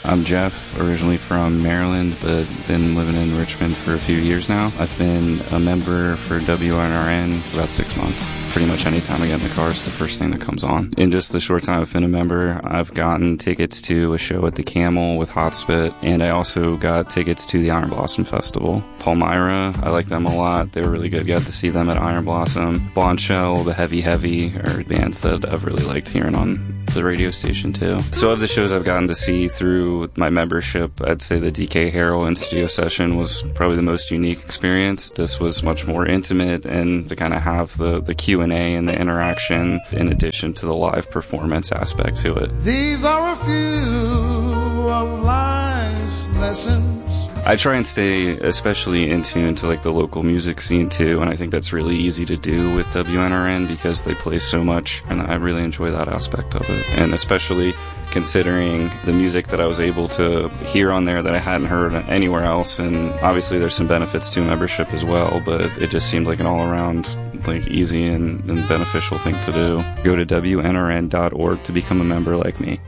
I'm Jeff, originally from Maryland, but been living in Richmond for a few years now. I've been a member for WNRN for about 6 months. Pretty much any time I get in the car, it's the first thing that comes on. In just the short time I've been a member, I've gotten tickets to a show at the Camel with Hot Spit, and I also got tickets to the Iron Blossom Festival. Palmyra, I like them a lot. They were really good. Got to see them at Iron Blossom. Bombshell, the Heavy Heavy are bands that I've really liked hearing on the radio station too. So of the shows I've gotten to see through my membership, I'd say the DK Harrell in studio session was probably the most unique experience. This was much more intimate, and to kind of have the Q&A and the interaction in addition to the live performance aspect to it. These are a few of life's lessons. I try and stay especially in tune to like the local music scene too, and I think that's really easy to do with WNRN because they play so much, and I really enjoy that aspect of it. And especially considering the music that I was able to hear on there that I hadn't heard anywhere else, and obviously there's some benefits to membership as well, but it just seemed like an all-around like easy and beneficial thing to do. Go to WNRN.org to become a member like me.